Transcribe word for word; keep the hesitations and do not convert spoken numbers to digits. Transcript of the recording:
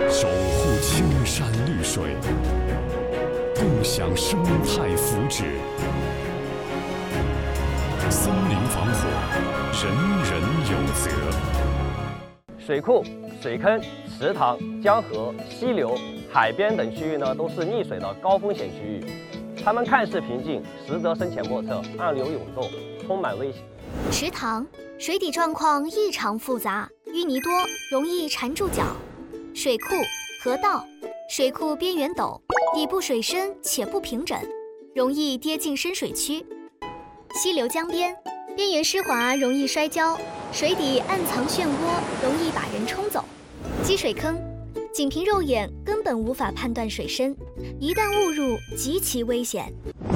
守护青山绿水，共享生态福祉。森林防火，人人有责。 水库、水坑、池塘、江河、溪流、海边等区域呢，都是溺水的高风险区域。它们看似平静，实则深浅莫测，暗流涌动，充满危险。 池塘水底状况异常复杂，淤泥多，容易缠住脚。水库、河道水库边缘陡，底部水深且不平整，容易跌进深水区。溪流江边边缘湿滑，容易摔跤，水底暗藏漩涡，容易把人冲走。积水坑仅凭肉眼根本无法判断水深，一旦误入极其危险。